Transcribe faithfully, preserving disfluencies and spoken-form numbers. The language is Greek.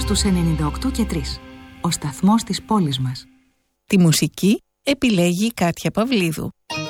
στους ενενήντα οκτώ και τρία. Ο σταθμός της πόλης μας. Τη μουσική επιλέγει η Κάτια Παυλίδου.